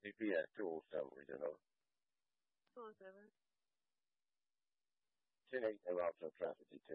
CPS 207 Regional. 207. 10-8 and route to traffic detail.